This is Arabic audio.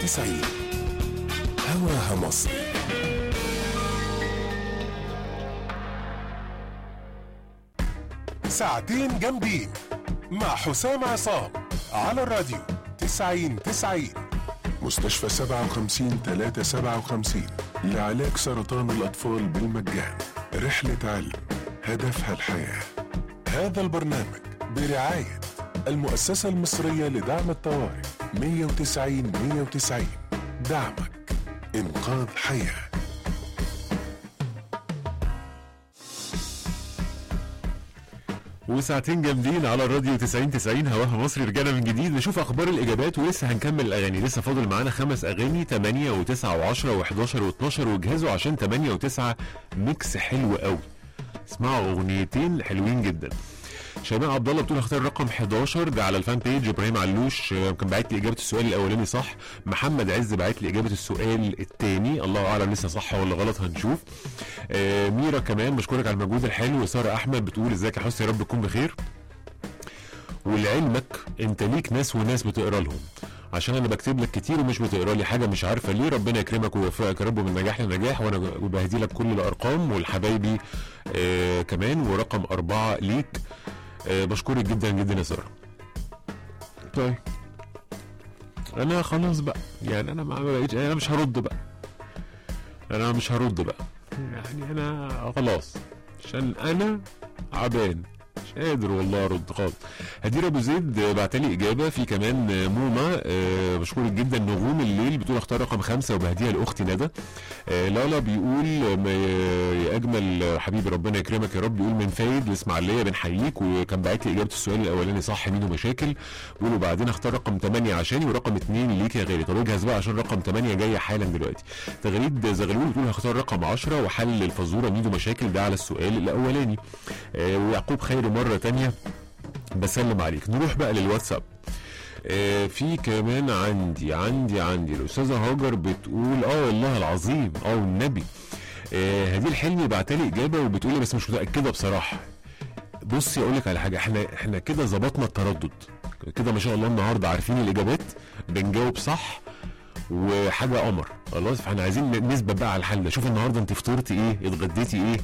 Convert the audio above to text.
90 هواها مصر. ساعتين جامدين مع حسام عصام على الراديو 90 مستشفى 57 لعلاج سرطان الأطفال بالمجان. رحلة علم هدفها الحياة. هذا البرنامج برعاية المؤسسة المصرية لدعم الطوارئ 190 دعمك إنقاذ حياة. وساعتين جامدين على الراديو 90 هواها مصر. رجعنا من جديد نشوف اخبار الاجابات ولسه هنكمل الاغاني. لسه فاضل معانا 5 اغاني 8 و9 و10 و11 و12 وجهزوا عشان 8 و9 ميكس حلو قوي. اسمعوا اغنيتين حلوين جدا. شيماء عبد الله بتقول اختار رقم 11 ده على الفان بيج. ابراهيم علوش كان باعت لي اجابه السؤال الاولاني صح. محمد عز باعت لي اجابه السؤال الثاني، الله اعلم لسه صح ولا غلط هنشوف. ميرا كمان بشكرك على المجهود الحلو. ساره احمد بتقول ازيك يا حسن يا رب تكون بخير. ولعلمك انت ليك ناس وناس بتقرا لهم، عشان انا بكتب لك كتير ومش بتقرا لي حاجه مش عارفه ليه. ربنا يكرمك ويوفقك يا رب من نجاح لنجاح، وانا بهدي لك كل الارقام والحبايبي كمان. ورقم 4 ليك. بشكرك جدا جدا يا ساره. طيب انا خلاص بقى يعني انا ما بقيتش، انا مش هرد بقى، يعني انا خلاص عشان انا عبان مش قادر والله ارد خالص. هدير ابو زيد بعتلي اجابه. في كمان موما بشكرك جدا. نغوم الليل بتقول اختار رقم 5 وبهديها لاختي ندى. لالا بيقول يا اجمل حبيبي ربنا يكرمك يا رب. بيقول من فايد الاسماعيليه بنحييك، وكان باعت لي اجابه السؤال الاولاني صح مين ومشاكل. بيقولوا بعدين اختار رقم 8 عشاني ورقم 2 ليك يا غالي. طب اجهز بقى عشان رقم 8 جايه حالا دلوقتي. تغريد زغلول بتقول هختار رقم 10 وحل الفزوره مين ومشاكل ده على السؤال الاولاني. ويعقوب خير مره تانية بسلم عليك. نروح بقى للواتساب. في كمان عندي الاستاذه هاجر بتقول والله العظيم والنبي. هدي الحلمي بعتلي اجابه وبتقولي بس مش متاكده بصراحه. بصي اقول لك على حاجه، احنا كده ظبطنا التردد كده ما شاء الله. النهارده عارفين الاجابات بنجاوب صح وحاجه قمر خلاص. فاحنا عايزين نثبت بقى على الحل ده. شوف النهارده انت فطرتي ايه، اتغديتي ايه،